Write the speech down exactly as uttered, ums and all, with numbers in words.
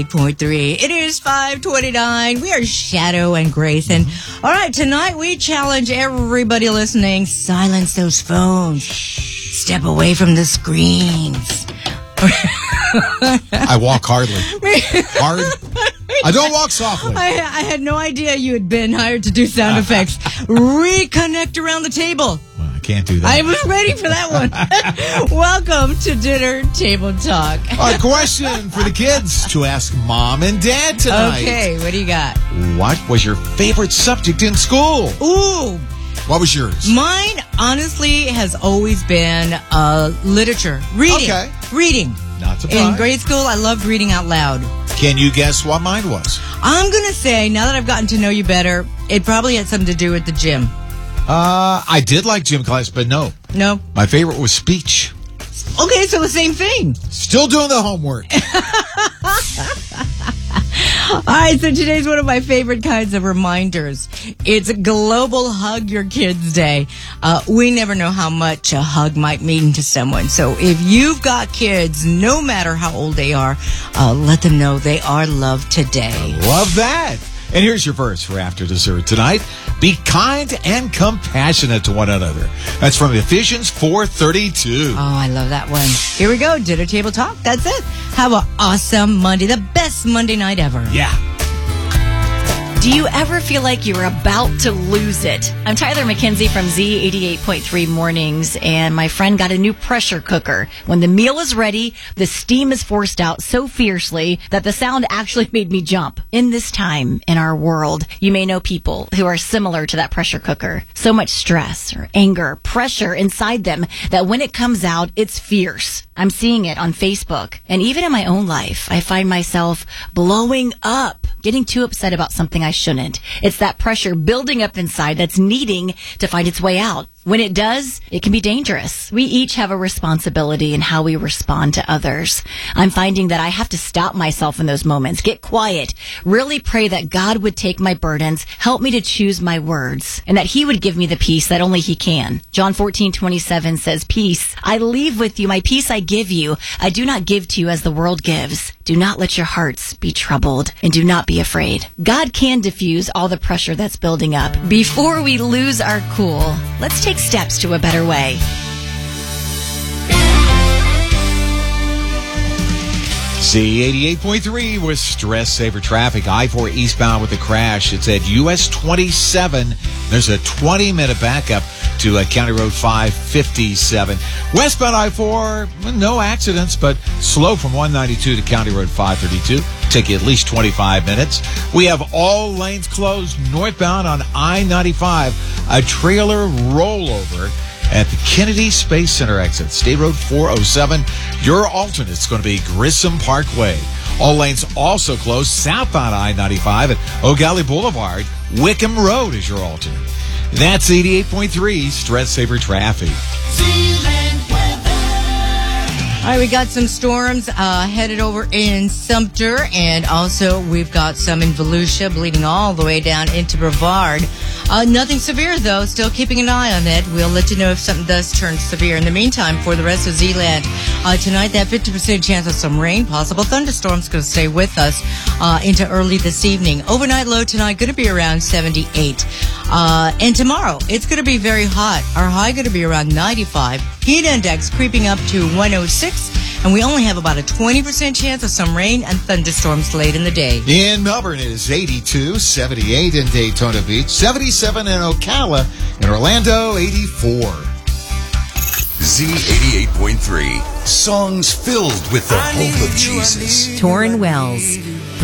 Point three. It is five twenty-nine. We are Shadow and Grace. And all right, tonight we challenge everybody listening. Silence those phones. Step away from the screens. I walk hardly. Hard. I don't walk softly. I, I had no idea you had been hired to do sound effects. Reconnect around the table. Well, I can't do that. I was ready for that one. Welcome to Dinner Table Talk. A question for the kids to ask mom and dad tonight. Okay, what do you got? What was your favorite subject in school? Ooh. What was yours? Mine, honestly, has always been uh, literature. Reading. Okay. Reading. Not surprised. In grade school, I loved reading out loud. Can you guess what mine was? I'm going to say, now that I've gotten to know you better, it probably had something to do with the gym. Uh, I did like gym class, but no. No? My favorite was speech. Okay, so the same thing. Still doing the homework. All right, so today's one of my favorite kinds of reminders. It's Global Hug Your Kids Day. Uh, we never know how much a hug might mean to someone. So if you've got kids, no matter how old they are, uh, let them know they are loved today. Love that. And here's your verse for after dessert tonight. Be kind and compassionate to one another. That's from Ephesians four thirty-two. Oh, I love that one. Here we go. Dinner Table Talk. That's it. Have an awesome Monday. The best Monday night ever. Yeah. Do you ever feel like you're about to lose it? I'm Tyler McKenzie from Z eighty-eight point three Mornings, and my friend got a new pressure cooker. When the meal is ready, the steam is forced out so fiercely that the sound actually made me jump. In this time in our world, you may know people who are similar to that pressure cooker. So much stress or anger, pressure inside them that when it comes out, it's fierce. I'm seeing it on Facebook. And even in my own life, I find myself blowing up, getting too upset about something I shouldn't. It's that pressure building up inside that's needing to find its way out. When it does, it can be dangerous. We each have a responsibility in how we respond to others. I'm finding that I have to stop myself in those moments, get quiet, really pray that God would take my burdens, help me to choose my words, and that He would give me the peace that only He can. John fourteen twenty-seven says, "Peace I leave with you, my peace I give you. I do not give to you as the world gives. Do not let your hearts be troubled, and do not be afraid." God can diffuse all the pressure that's building up. Before we lose our cool, let's take steps to a better way. Z eighty-eight point three with Stress Saver Traffic. I four eastbound with a crash. It's at U S twenty-seven. There's a twenty-minute backup to uh, County Road five fifty-seven. Westbound I four, no accidents, but slow from one ninety-two to County Road five thirty-two. Take you at least twenty-five minutes. We have all lanes closed northbound on I ninety-five. A trailer rollover at the Kennedy Space Center exit, State Road four oh seven. Your alternate's going to be Grissom Parkway. All lanes also closed southbound I ninety-five at O'Galley Boulevard. Wickham Road is your alternate. That's eighty-eight point three Stress Saver Traffic. All right, we got some storms uh, headed over in Sumter, and also we've got some in Volusia bleeding all the way down into Brevard. Uh, nothing severe, though. Still keeping an eye on it. We'll let you know if something does turn severe. In the meantime, for the rest of Zeeland, uh, tonight that fifty percent chance of some rain, possible thunderstorms going to stay with us uh, into early this evening. Overnight low tonight going to be around seventy-eight. Uh, and tomorrow, it's going to be very hot. Our high going to be around ninety-five. Heat index creeping up to one oh six. And we only have about a twenty percent chance of some rain and thunderstorms late in the day. In Melbourne, it is eighty-two, seventy-eight in Daytona Beach, seventy-seven in Ocala, in Orlando, eighty-four. Z eighty-eight point three. Songs filled with the hope of Jesus. Torrin Wells.